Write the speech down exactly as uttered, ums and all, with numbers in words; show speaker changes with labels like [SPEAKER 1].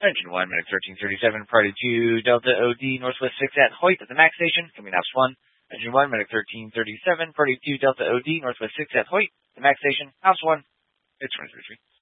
[SPEAKER 1] Engine one, Medic thirteen thirty-seven, Party two, Delta O D, Northwest six at Hoyt at the MAX station, coming Ops one. Engine one, Medic thirteen thirty-seven, Party two, Delta O D, Northwest six at Hoyt, the MAX station, Ops one. It's twenty thirty-three.